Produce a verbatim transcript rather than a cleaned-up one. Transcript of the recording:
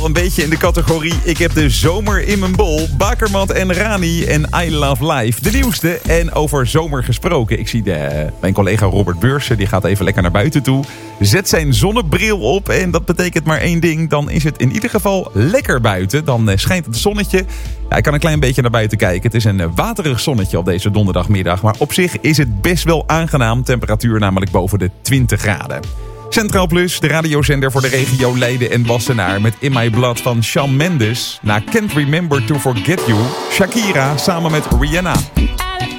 Een beetje in de categorie ik heb de zomer in mijn bol. Bakermat en Rani en I Love Life. De nieuwste en over zomer gesproken. Ik zie de, mijn collega Robert Beursen, die gaat even lekker naar buiten toe. Zet zijn zonnebril op en dat betekent maar één ding. Dan is het in ieder geval lekker buiten. Dan schijnt het zonnetje. Ja, ik kan een klein beetje naar buiten kijken. Het is een waterig zonnetje op deze donderdagmiddag. Maar op zich is het best wel aangenaam. Temperatuur namelijk boven de twintig graden. Centraal Plus, de radiozender voor de regio Leiden en Wassenaar met In My Blood van Shawn Mendes. Na Can't Remember to Forget You, Shakira samen met Rihanna.